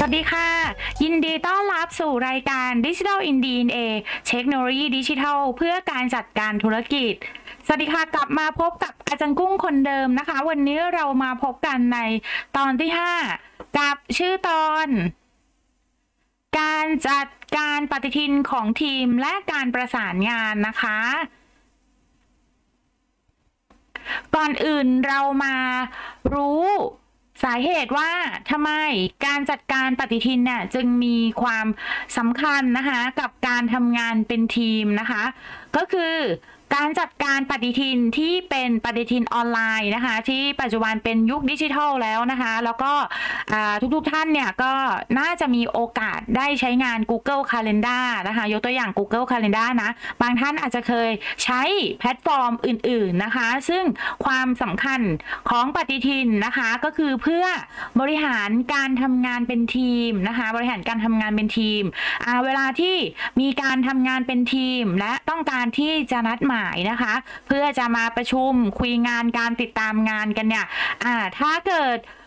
สวัสดีค่ะยินดีต้อนรับสู่รายการ Digital in DNA เทคโนโลยีดิจิทัลเพื่อการจัดการธุรกิจสวัสดีค่ะกลับมาพบกับอาจารย์กุ้งคนเดิมนะคะวันนี้เรามาพบกันในตอนที่5กับชื่อตอนการจัดการปฏิทินของทีมและการประสานงานนะคะก่อนอื่นเรามารู้สาเหตุว่าทำไมการจัดการปฏิทินเนี่ยจึงมีความสำคัญนะคะกับการทำงานเป็นทีมนะคะก็คือการจัดการปฏิทินที่เป็นปฏิทินออนไลน์นะคะที่ปัจจุบันเป็นยุคดิจิทัลแล้วนะคะแล้วก็ทุกท่านเนี่ยก็น่าจะมีโอกาสได้ใช้งาน Google Calendar นะคะยกตัวอย่าง Google Calendar นะบางท่านอาจจะเคยใช้แพลตฟอร์มอื่นๆนะคะซึ่งความสำคัญของปฏิทินนะคะก็คือเพื่อบริหารการทำงานเป็นทีมนะคะบริหารการทำงานเป็นทีมเวลาที่มีการทำงานเป็นทีมและต้องการที่จะนัดหมายนะคะเพื่อจะมาประชุมคุยงานการติดตามงานกันเนี่ยถ้าเกิด